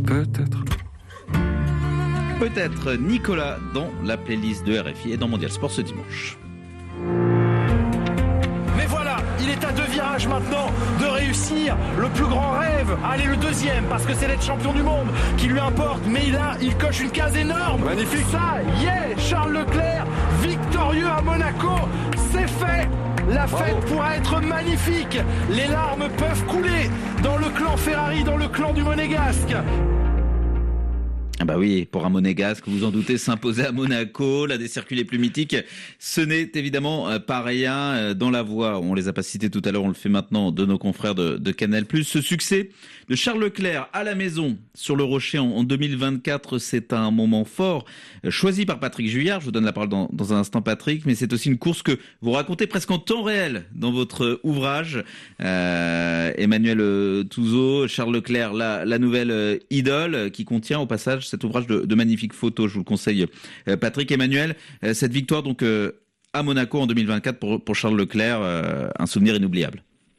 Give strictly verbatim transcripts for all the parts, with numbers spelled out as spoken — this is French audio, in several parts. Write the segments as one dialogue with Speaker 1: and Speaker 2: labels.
Speaker 1: Peut-être.
Speaker 2: Peut-être Nicolas dans la playlist de R F I et dans Mondial Sport ce dimanche.
Speaker 3: Mais voilà, il est à deux virages maintenant de réussir le plus grand rêve. Allez, le deuxième, parce que c'est d'être champion du monde qui lui importe. Mais là, il coche une case énorme.
Speaker 1: Magnifique.
Speaker 3: Ça y est, Charles Leclerc, victorieux à Monaco. C'est fait. La fête
Speaker 1: Bravo.
Speaker 3: pourra être magnifique. Les larmes peuvent couler dans le clan Ferrari, dans le clan du Monégasque.
Speaker 2: Ah bah oui, pour un Monégasque, vous en doutez, s'imposer à Monaco, l'un des circuits les plus mythiques, ce n'est évidemment pas rien. Dans la voie, on les a pas cités tout à l'heure, on le fait maintenant, de nos confrères de, de Canal+. Ce succès de Charles Leclerc à la maison sur le Rocher en, en deux mille vingt-quatre, c'est un moment fort, choisi par Patrick Juillard. Je vous donne la parole dans, dans un instant, Patrick, mais c'est aussi une course que vous racontez presque en temps réel dans votre ouvrage. Euh, Emmanuel Touzeau, Charles Leclerc, la, la nouvelle euh, idole, qui contient au passage cet ouvrage de, de magnifiques photos. Je vous le conseille, euh, Patrick. Emmanuel, euh, cette victoire donc euh, à Monaco en deux mille vingt-quatre pour, pour Charles Leclerc, euh, un souvenir inoubliable.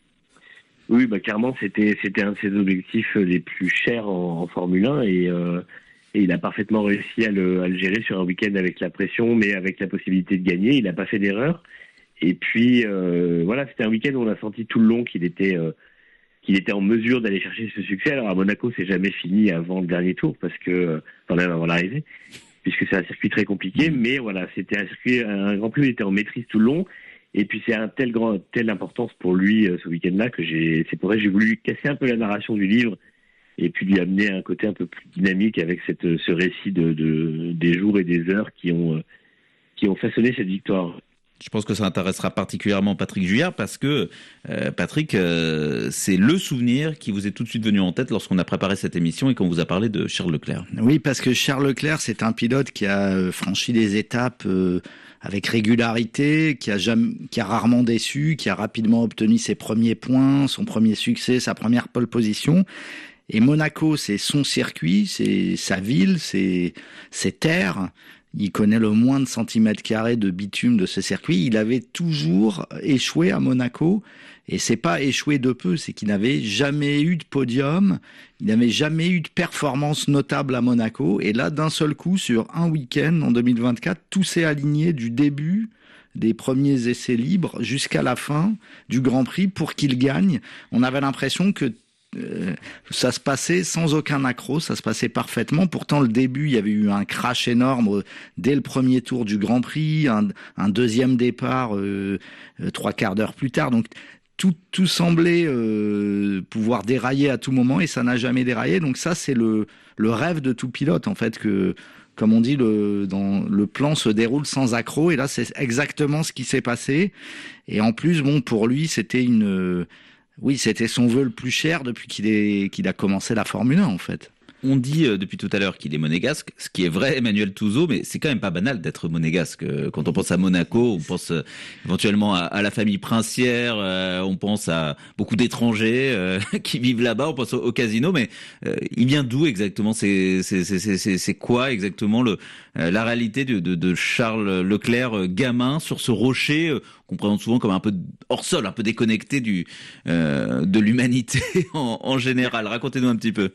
Speaker 4: Oui, bah clairement, c'était c'était un de ses objectifs les plus chers en, en Formule un et, euh, et il a parfaitement réussi à le, à le gérer sur un week-end avec la pression, mais avec la possibilité de gagner. Il n'a pas fait d'erreur. Et puis euh, voilà, c'était un week-end où on a senti tout le long qu'il était euh, qu'il était en mesure d'aller chercher ce succès. Alors à Monaco, c'est jamais fini avant le dernier tour, parce que, enfin même avant l'arrivée, puisque c'est un circuit très compliqué. Mais voilà, c'était un circuit, un Grand Prix où il était en maîtrise tout le long. Et puis c'est un tel grand, telle importance pour lui euh, ce week-end-là que j'ai, c'est pour ça que j'ai voulu casser un peu la narration du livre et puis lui amener un côté un peu plus dynamique avec cette, ce récit de, de des jours et des heures qui ont, qui ont façonné cette victoire.
Speaker 2: Je pense que ça intéressera particulièrement Patrick Juillard parce que, euh, Patrick, euh, c'est le souvenir qui vous est tout de suite venu en tête lorsqu'on a préparé cette émission et qu'on vous a parlé de Charles Leclerc.
Speaker 5: Oui, parce que Charles Leclerc, c'est un pilote qui a franchi des étapes euh, avec régularité, qui a, jamais, qui a rarement déçu, qui a rapidement obtenu ses premiers points, son premier succès, sa première pole position. Et Monaco, c'est son circuit, c'est sa ville, c'est ses terres. Il connaît le moins de centimètres carrés de bitume de ce circuit. Il avait toujours échoué à Monaco. Et c'est pas échoué de peu, c'est qu'il n'avait jamais eu de podium. Il n'avait jamais eu de performance notable à Monaco. Et là, d'un seul coup, sur un week-end, en deux mille vingt-quatre, tout s'est aligné du début des premiers essais libres jusqu'à la fin du Grand Prix pour qu'il gagne. On avait l'impression que Euh, ça se passait sans aucun accroc, ça se passait parfaitement. Pourtant, le début, il y avait eu un crash énorme dès le premier tour du Grand Prix, un, un deuxième départ euh, euh, trois quarts d'heure plus tard. Donc, tout, tout semblait euh, pouvoir dérailler à tout moment et ça n'a jamais déraillé. Donc ça, c'est le, le rêve de tout pilote, en fait, que, comme on dit, le, dans, le plan se déroule sans accroc. Et là, c'est exactement ce qui s'est passé. Et en plus, bon, pour lui, c'était une... Oui, c'était son vœu le plus cher depuis qu'il est, qu'il a commencé la Formule un, en fait.
Speaker 2: On dit euh, depuis tout à l'heure qu'il est monégasque, ce qui est vrai, Emmanuel Touzeau, mais c'est quand même pas banal d'être monégasque. Euh, quand on pense à Monaco, on pense euh, éventuellement à, à la famille princière, euh, on pense à beaucoup d'étrangers euh, qui vivent là-bas, on pense au, au casino, mais euh, il vient d'où exactement? C'est, c'est, c'est, c'est, c'est quoi exactement le, euh, la réalité de, de, de Charles Leclerc, euh, gamin, sur ce rocher euh, qu'on présente souvent comme un peu hors sol, un peu déconnecté du, euh, de l'humanité en, en général. Racontez-nous un petit peu.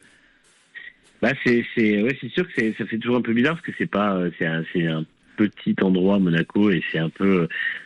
Speaker 4: Bah c'est c'est ouais c'est sûr que c'est ça fait toujours un peu bizarre parce que c'est pas c'est un c'est un petit endroit Monaco et c'est un peu